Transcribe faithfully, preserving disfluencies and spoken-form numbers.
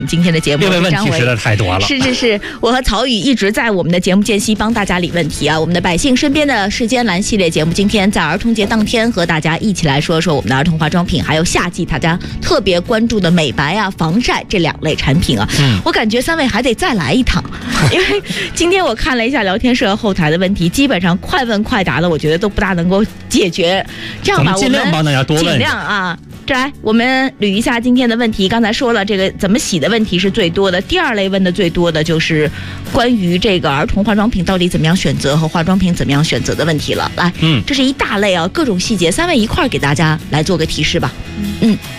今天的节目， 因为问题实在太多了。 是是是，我和曹宇一直在我们的节目间隙帮大家理问题啊。我们的百姓身边的世间蓝系列节目，今天在儿童节当天和大家一起来说说我们的儿童化妆品，还有夏季大家特别关注的美白啊、防晒这两类产品啊。嗯，我感觉三位还得再来一趟，因为今天我看了一下聊天室后台的问题，基本上快问快答的，我觉得都不大能够解决。这样吧， 尽量帮大家多问， 尽量啊。这来，我们捋一下今天的问题。刚才说了，这个怎么洗的问题是最多的。第二类问的最多的就是关于这个儿童化妆品到底怎么样选择和化妆品怎么样选择的问题了。来，嗯，这是一大类啊，各种细节，三位一块儿给大家来做个提示吧。嗯。